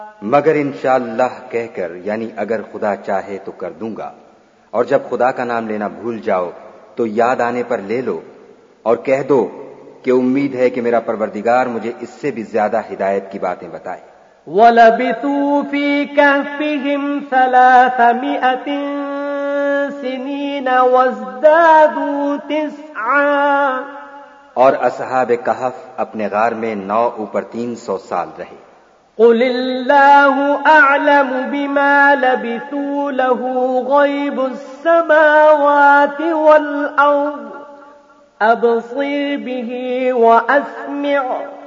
मगर इंशाअल्लाह कहकर, यानी अगर खुदा चाहे तो कर दूंगा। और जब खुदा का नाम लेना भूल जाओ तो याद आने पर ले लो और कह दो कि उम्मीद है कि मेरा परवरदिगार मुझे इससे भी ज्यादा हिदायत की बातें बताए। वलबिथू फी कहफिहिम सलासमिअतिन सिनीन वज़दादू तिस्आ। और असहाब कहफ अपने गार में 9 ऊपर 300 साल रहे। कुलिल्लाहु अअलमु बिमा लबिथू लहू गैबुस समावाति वल अर्द अबसिर बिही व अस्मिअ